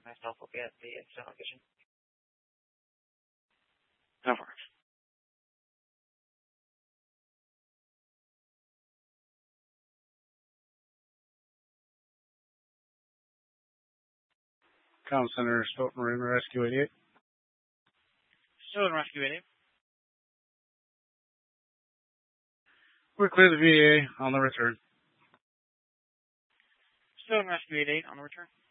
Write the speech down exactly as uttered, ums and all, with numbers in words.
myself will get the external vision. Over. Comm Center, Stoughton Marine Rescue eighty-eight. Stoughton Rescue eighty-eight. We're clear the V A on the return. Stoughton Rescue eighty-eight on the return.